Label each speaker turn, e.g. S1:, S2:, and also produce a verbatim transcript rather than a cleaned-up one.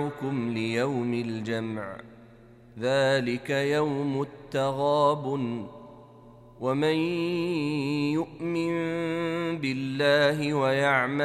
S1: ليوم الجمع ذلك يوم التغابن ومن يؤمن بالله ويعمل